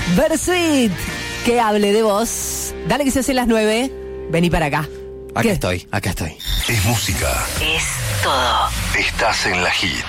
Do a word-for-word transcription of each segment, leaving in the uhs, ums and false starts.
Bersuit, que hable de vos. Dale que se hace las nueve. Vení para acá. Acá ¿Qué? estoy, acá estoy. Es música. Es todo. Estás en la hit.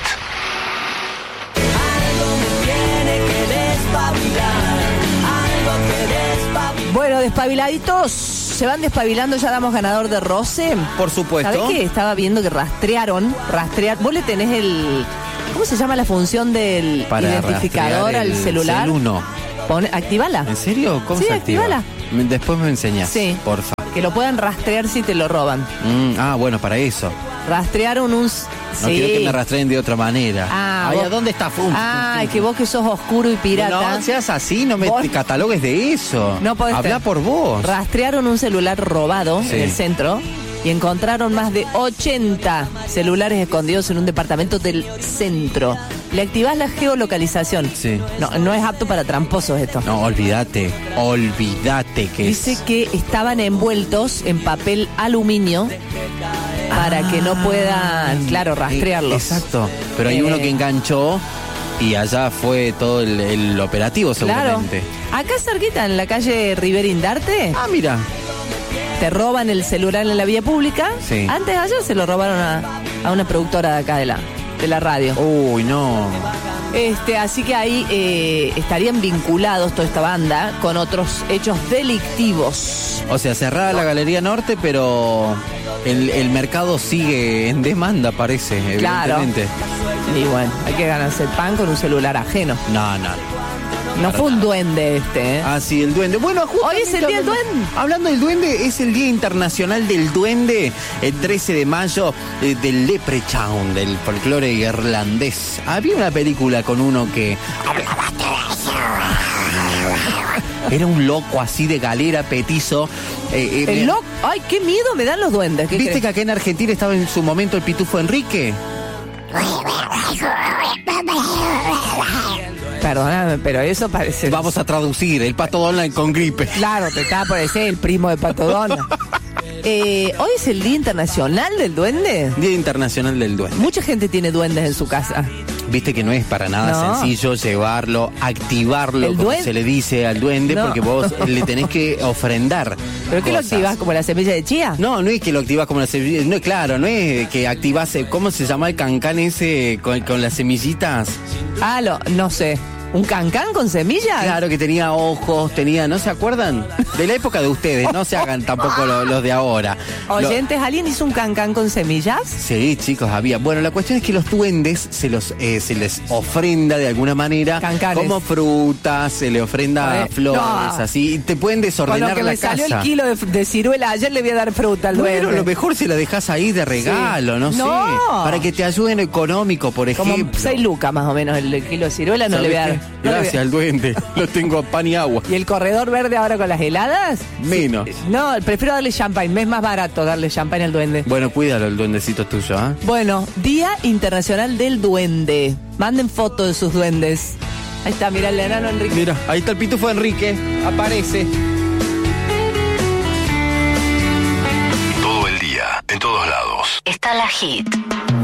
Bueno, despabiladitos, se van despabilando, ya damos ganador de Roce. Por supuesto. ¿Sabés qué? Estaba viendo que rastrearon, rastrear, vos le tenés el, ¿cómo se llama la función del Para identificador rastrear al el celular? celuno. Pon, activala. ¿En serio? ¿Cómo Sí, se activa? actívala. Me- Después me enseñás, Sí. porfa. Que lo puedan rastrear si te lo roban. Mm, ah, bueno, para eso. Rastrearon un... No sí. quiero que me rastreen de otra manera. Ah, Ay, vos- ¿a dónde está Fum? Ay, que vos que sos oscuro y pirata. No seas así, no me Vos- te catalogues de eso. No podés Habla ser. por vos. Rastrearon un celular robado Sí. en el centro y encontraron más de ochenta celulares escondidos en un departamento del centro. Le activás la geolocalización. Sí. No, no es apto para tramposos esto. No, olvídate, olvídate que Dice es. que estaban envueltos en papel aluminio para que no puedan, claro, rastrearlos. Eh, Exacto, pero hay Eh. uno que enganchó y allá fue todo el, el operativo Claro. seguramente. Acá cerquita, en la calle Rivera Indarte, Ah, mira. te roban el celular en la vía pública. Sí. Antes de ayer se lo robaron a, a una productora de acá de la, de la radio. Uy, no. Este, así que ahí eh, estarían vinculados toda esta banda con otros hechos delictivos. O sea, cerrada la Galería Norte, pero el, el mercado sigue en demanda, parece, Claro. evidentemente. Y bueno, hay que ganarse el pan con un celular ajeno. No, no. No fue un duende este, ¿eh? Ah, sí, el duende. Bueno, Hoy es el día del hablando- duende. Hablando del duende, es el Día Internacional del Duende, el trece de mayo, eh, del Leprechaun, del folclore irlandés. Había una película con uno que hablaba todo eso. Era un loco así de galera, petizo. eh, eh, El loco. Ay, qué miedo me dan los duendes. ¿Qué ¿Viste crees? que acá en Argentina estaba en su momento el pitufo Enrique? Perdóname, pero eso parece... Vamos a traducir, el pato Donald con gripe. Claro, te estaba por decir el primo de Pato Donald. Eh, Hoy es el Día Internacional del Duende. Día Internacional del Duende. Mucha gente tiene duendes en su casa. Viste que no es para nada No. sencillo llevarlo, activarlo, ¿El como duende? se le dice al duende, No. porque vos le tenés que ofrendar. ¿Pero qué lo cosas. activás como la semilla de chía? No, no es que lo activás como la semilla, no, claro, no es que activás, eh, ¿cómo se llama el cancán ese con, con las semillitas? Ah, lo, no sé. ¿Un cancán con semillas? Claro, que tenía ojos, tenía, ¿no se acuerdan? De la época de ustedes, no se hagan tampoco lo- los de ahora. Lo- Oyentes, ¿alguien hizo un cancán con semillas? Sí, chicos, había. Bueno, la cuestión es que los duendes se los eh, se les ofrenda de alguna manera Cancanes. como frutas, se le ofrenda Joder, flores, no. así. Y te pueden Con desordenar lo que la me salió casa. el kilo de, de ciruela, ayer le voy a dar fruta al duende. Bueno, lo mejor si la dejas ahí de regalo, no, No. sé. Para que te ayuden económico, por Como ejemplo. seis lucas más o menos el kilo de ciruela, no le voy a dar. ¿Sabes qué? no le voy a- Gracias al duende. Lo tengo a pan y agua. ¿Y el corredor verde ahora con las heladas? Menos. No, prefiero darle champagne, me es más barato darle champagne al duende. Bueno, cuídalo el duendecito tuyo, ¿ah? Bueno, Día Internacional del Duende. Manden fotos de sus duendes. Ahí está, mira el enano Enrique. Mira, ahí está el pitufo Enrique. Aparece. Todo el día, en todos lados. Está la hit.